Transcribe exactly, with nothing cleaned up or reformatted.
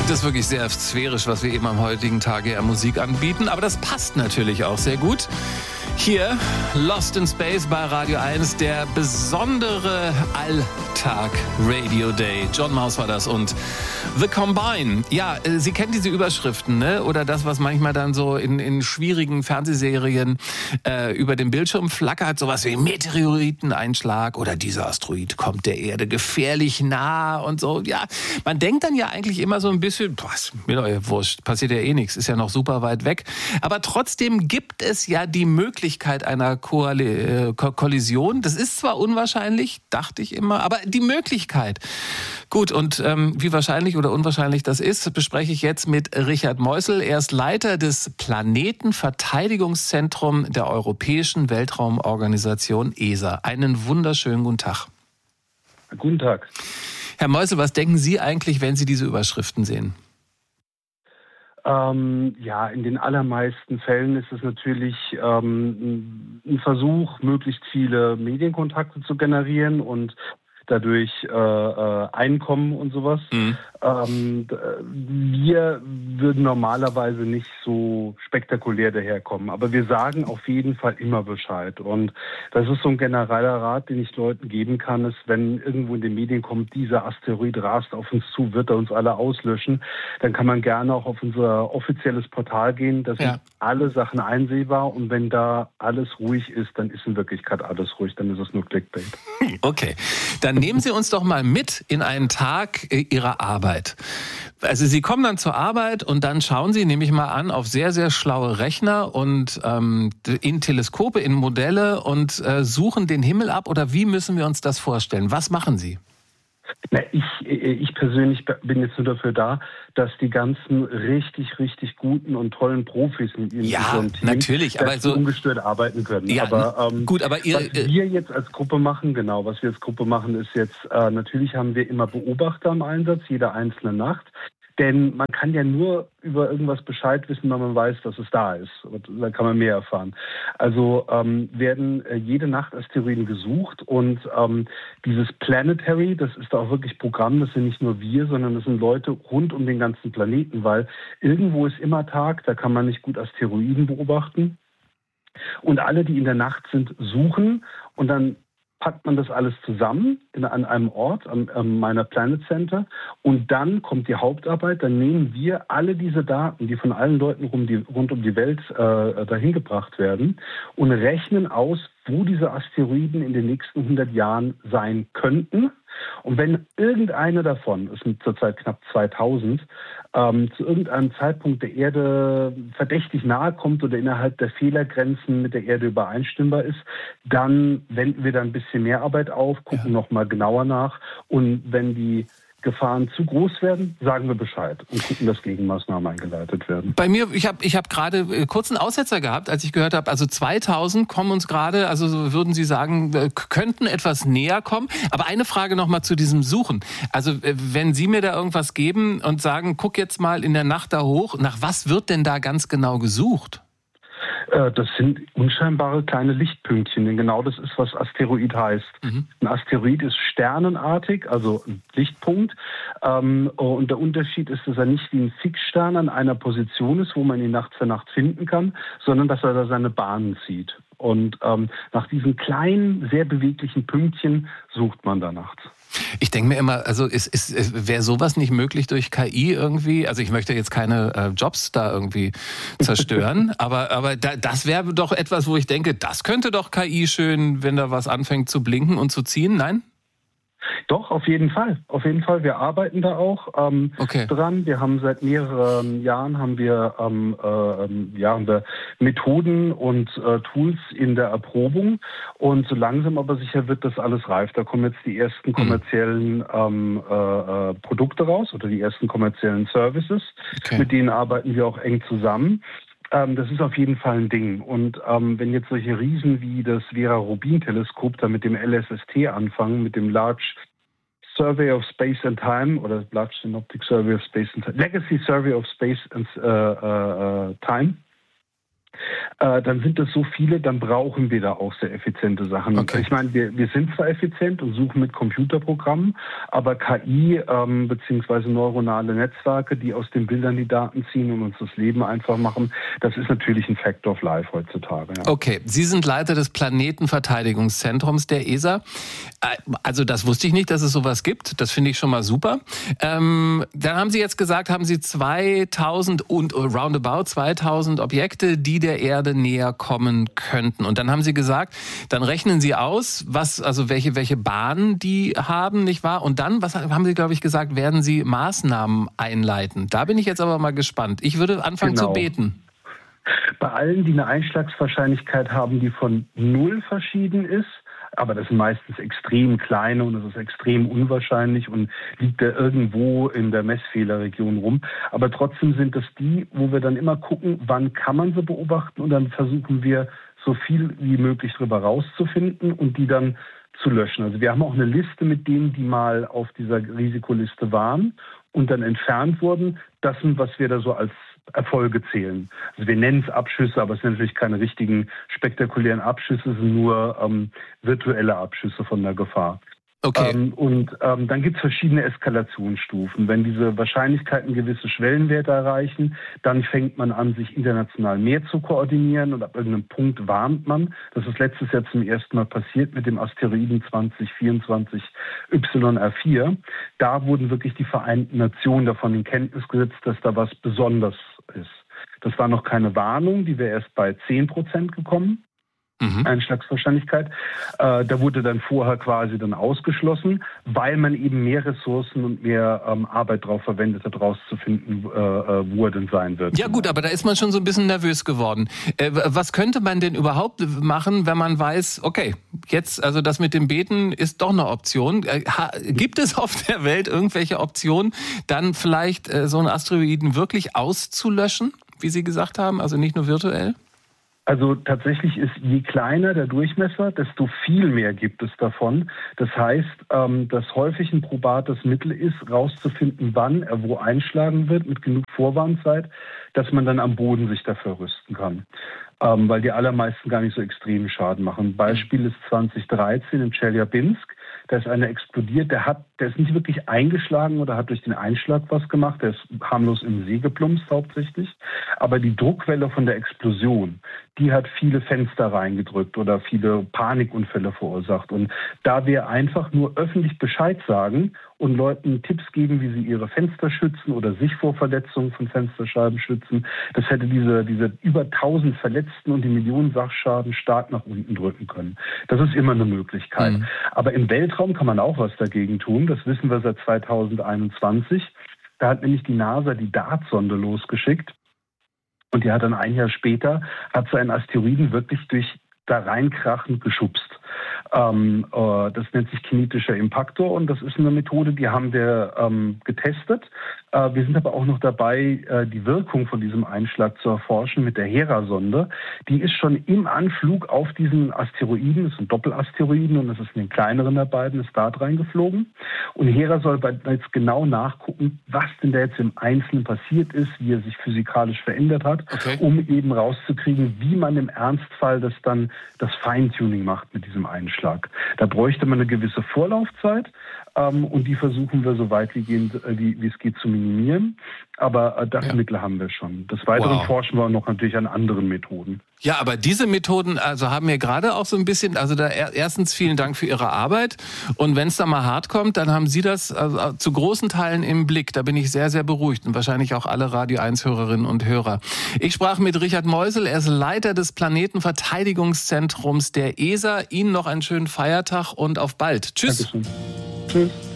Das ist wirklich sehr sphärisch, was wir eben am heutigen Tage an Musik anbieten. Aber das passt natürlich auch sehr gut. Hier, Lost in Space bei Radio eins, der besondere Alltag-Radio Day. John Maus war das und The Combine. Ja, Sie kennen diese Überschriften, ne? Oder das, was manchmal dann so in, in schwierigen Fernsehserien äh, über den Bildschirm flackert. Sowas wie Meteoriteneinschlag oder dieser Asteroid kommt der Erde gefährlich nah und so. Ja, man denkt dann ja eigentlich immer so ein bisschen, boah, ist mir doch ja wurscht, passiert ja eh nichts, ist ja noch super weit weg. Aber trotzdem gibt es ja die Möglichkeit einer Koali- äh, Kollision. Das ist zwar unwahrscheinlich, dachte ich immer, aber die Möglichkeit. Gut, und ähm, wie wahrscheinlich oder unwahrscheinlich das ist, bespreche ich jetzt mit Richard Meusel. Er ist Leiter des Planetenverteidigungszentrums der Europäischen Weltraumorganisation E S A. Einen wunderschönen guten Tag. Guten Tag. Herr Meusel, was denken Sie eigentlich, wenn Sie diese Überschriften sehen? Ähm, ja, in den allermeisten Fällen ist es natürlich ähm, ein Versuch, möglichst viele Medienkontakte zu generieren und dadurch äh, äh, Einkommen und sowas. Mhm. Ähm, wir würden normalerweise nicht so spektakulär daherkommen, aber wir sagen auf jeden Fall immer Bescheid. Und das ist so ein genereller Rat, den ich Leuten geben kann, ist, wenn irgendwo in den Medien kommt, dieser Asteroid rast auf uns zu, wird er uns alle auslöschen, dann kann man gerne auch auf unser offizielles Portal gehen. Da sind ja alle Sachen einsehbar und wenn da alles ruhig ist, dann ist in Wirklichkeit alles ruhig, dann ist es nur Clickbait. Okay, dann nehmen Sie uns doch mal mit in einen Tag Ihrer Arbeit. Also Sie kommen dann zur Arbeit und dann schauen Sie, nehme ich mal an, auf sehr, sehr schlaue Rechner und ähm, in Teleskope, in Modelle und äh, suchen den Himmel ab. Oder wie müssen wir uns das vorstellen? Was machen Sie? Na, ich, ich persönlich bin jetzt nur dafür da, dass die ganzen richtig, richtig guten und tollen Profis in ja, unserem Team natürlich, aber so ungestört arbeiten können. Ja, aber ähm, gut, aber ihr, was wir jetzt als Gruppe machen, genau, was wir als Gruppe machen, ist jetzt, äh, natürlich haben wir immer Beobachter im Einsatz, jede einzelne Nacht. Denn man kann ja nur über irgendwas Bescheid wissen, wenn man weiß, dass es da ist. Und dann kann man mehr erfahren. Also ähm, werden äh, jede Nacht Asteroiden gesucht und ähm, dieses Planetary, das ist auch wirklich Programm, das sind nicht nur wir, sondern das sind Leute rund um den ganzen Planeten, weil irgendwo ist immer Tag, da kann man nicht gut Asteroiden beobachten. Und alle, die in der Nacht sind, suchen und dann packt man das alles zusammen in, an einem Ort, am, am Minor Planet Center und dann kommt die Hauptarbeit, dann nehmen wir alle diese Daten, die von allen Leuten rund, die, rund um die Welt äh, dahin gebracht werden und rechnen aus, wo diese Asteroiden in den nächsten hundert Jahren sein könnten. Und wenn irgendeine davon, es sind zurzeit knapp zweitausend, ähm, zu irgendeinem Zeitpunkt der Erde verdächtig nahe kommt oder innerhalb der Fehlergrenzen mit der Erde übereinstimmbar ist, dann wenden wir da ein bisschen mehr Arbeit auf, gucken ja. nochmal genauer nach. Und wenn die Gefahren zu groß werden, sagen wir Bescheid und gucken, dass Gegenmaßnahmen eingeleitet werden. Bei mir, ich habe ich hab gerade kurz einen Aussetzer gehabt, als ich gehört habe, also zweitausend kommen uns gerade, also würden Sie sagen, könnten etwas näher kommen. Aber eine Frage noch mal zu diesem Suchen. Also wenn Sie mir da irgendwas geben und sagen, guck jetzt mal in der Nacht da hoch, nach was wird denn da ganz genau gesucht? Das sind unscheinbare kleine Lichtpünktchen, denn genau das ist, was Asteroid heißt. Mhm. Ein Asteroid ist sternenartig, also ein Lichtpunkt. Und der Unterschied ist, dass er nicht wie ein Fixstern an einer Position ist, wo man ihn Nacht für Nacht finden kann, sondern dass er da seine Bahnen zieht. Und ähm, nach diesen kleinen, sehr beweglichen Pünktchen sucht man da nachts. Ich denke mir immer, also ist, ist, wäre sowas nicht möglich durch K I irgendwie? Also ich möchte jetzt keine äh, Jobs da irgendwie zerstören, aber, aber da, das wäre doch etwas, wo ich denke, das könnte doch K I schön, wenn da was anfängt zu blinken und zu ziehen, nein? Doch, auf jeden Fall. Auf jeden Fall. Wir arbeiten da auch ähm, okay. dran. Wir haben seit mehreren Jahren haben wir, ähm, äh, ja, haben wir Methoden und äh, Tools in der Erprobung. Und so langsam aber sicher wird das alles reif. Da kommen jetzt die ersten kommerziellen ähm, äh, Produkte raus oder die ersten kommerziellen Services. Okay. Mit denen arbeiten wir auch eng zusammen. Das ist auf jeden Fall ein Ding. Und ähm, wenn jetzt solche Riesen wie das Vera-Rubin-Teleskop da mit dem L S S T anfangen, mit dem Large Survey of Space and Time oder Large Synoptic Survey of Space and Time, Legacy Survey of Space and äh, äh, Time, äh, dann sind das so viele, dann brauchen wir da auch sehr effiziente Sachen. Okay. Ich meine, wir, wir sind zwar effizient und suchen mit Computerprogrammen, aber K I ähm, bzw. neuronale Netzwerke, die aus den Bildern die Daten ziehen und uns das Leben einfach machen, das ist natürlich ein Fact of Life heutzutage. Ja. Okay, Sie sind Leiter des Planetenverteidigungszentrums der E S A. Also das wusste ich nicht, dass es sowas gibt. Das finde ich schon mal super. Ähm, dann haben Sie jetzt gesagt, haben Sie zweitausend und roundabout zweitausend Objekte, die der Erde näher kommen könnten. Und dann haben Sie gesagt, dann rechnen Sie aus, was, also welche, welche Bahnen die haben, nicht wahr? Und dann, was haben Sie, glaube ich, gesagt, werden Sie Maßnahmen einleiten. Da bin ich jetzt aber mal gespannt. Ich würde anfangen Genau. zu beten. Bei allen, die eine Einschlagswahrscheinlichkeit haben, die von null verschieden ist, aber das sind meistens extrem kleine und das ist extrem unwahrscheinlich und liegt da irgendwo in der Messfehlerregion rum. Aber trotzdem sind das die, wo wir dann immer gucken, wann kann man sie beobachten und dann versuchen wir, so viel wie möglich darüber rauszufinden und die dann zu löschen. Also wir haben auch eine Liste mit denen, die mal auf dieser Risikoliste waren und dann entfernt wurden. Das sind, was wir da so als Erfolge zählen. Also wir nennen es Abschüsse, aber es sind natürlich keine richtigen spektakulären Abschüsse, es sind nur ähm, virtuelle Abschüsse von der Gefahr. Okay. Ähm, und ähm, dann gibt es verschiedene Eskalationsstufen. Wenn diese Wahrscheinlichkeiten gewisse Schwellenwerte erreichen, dann fängt man an, sich international mehr zu koordinieren und ab irgendeinem Punkt warnt man. Das ist letztes Jahr zum ersten Mal passiert mit dem Asteroiden zwanzig vierundzwanzig Y R vier. Da wurden wirklich die Vereinten Nationen davon in Kenntnis gesetzt, dass da was besonders ist. Das war noch keine Warnung, die wäre erst bei zehn Prozent gekommen. Mhm. Einschlagswahrscheinlichkeit. Äh, da wurde dann vorher quasi dann ausgeschlossen, weil man eben mehr Ressourcen und mehr ähm, Arbeit darauf verwendet hat, rauszufinden, äh, wo er denn sein wird. Ja gut, aber da ist man schon so ein bisschen nervös geworden. Äh, was könnte man denn überhaupt machen, wenn man weiß, okay, jetzt, also das mit dem Beten ist doch eine Option. Äh, ha, gibt es auf der Welt irgendwelche Optionen, dann vielleicht äh, so einen Asteroiden wirklich auszulöschen, wie Sie gesagt haben, also nicht nur virtuell? Also tatsächlich ist, je kleiner der Durchmesser, desto viel mehr gibt es davon. Das heißt, ähm, dass häufig ein probates Mittel ist, rauszufinden, wann er wo einschlagen wird, mit genug Vorwarnzeit, dass man dann am Boden sich dafür rüsten kann. Ähm, weil die allermeisten gar nicht so extremen Schaden machen. Beispiel ist zwanzig dreizehn in Tscheljabinsk. Da ist einer explodiert, der hat, der ist nicht wirklich eingeschlagen oder hat durch den Einschlag was gemacht, der ist harmlos im See geplumpst hauptsächlich. Aber die Druckwelle von der Explosion, die hat viele Fenster reingedrückt oder viele Panikunfälle verursacht. Und da wir einfach nur öffentlich Bescheid sagen und Leuten Tipps geben, wie sie ihre Fenster schützen oder sich vor Verletzungen von Fensterscheiben schützen, das hätte diese, diese über tausend Verletzten und die Millionen Sachschaden stark nach unten drücken können. Das ist immer eine Möglichkeit. Mhm. Aber im Weltraum kann man auch was dagegen tun. Das wissen wir seit zweitausendeinundzwanzig. Da hat nämlich die NASA die DART-Sonde losgeschickt. Und die hat dann ein Jahr später, hat so einen Asteroiden wirklich durch da reinkrachend geschubst. Ähm, äh, das nennt sich kinetischer Impaktor und das ist eine Methode, die haben wir ähm, getestet. Äh, wir sind aber auch noch dabei, äh, die Wirkung von diesem Einschlag zu erforschen mit der Hera-Sonde. Die ist schon im Anflug auf diesen Asteroiden, das sind Doppelasteroiden und das ist ein kleineren der beiden, ist da reingeflogen. Und Hera soll jetzt genau nachgucken, was denn da jetzt im Einzelnen passiert ist, wie er sich physikalisch verändert hat, okay, um eben rauszukriegen, wie man im Ernstfall das dann das Feintuning macht mit diesem Einschlag. Da bräuchte man eine gewisse Vorlaufzeit ähm, und die versuchen wir so weit wie, gehend, äh, wie, wie es geht zu minimieren. Aber äh, das ja. Mittel haben wir schon. Des Weiteren wow. forschen wir noch natürlich an anderen Methoden. Ja, aber diese Methoden also haben mir gerade auch so ein bisschen, also da erstens vielen Dank für Ihre Arbeit und wenn es da mal hart kommt, dann haben Sie das also zu großen Teilen im Blick. Da bin ich sehr, sehr beruhigt und wahrscheinlich auch alle Radio eins Hörerinnen und Hörer. Ich sprach mit Richard Meusel, er ist Leiter des Planetenverteidigungszentrums der E S A. Ihnen noch einen schönen Feiertag und auf bald. Tschüss. Dankeschön. Tschüss.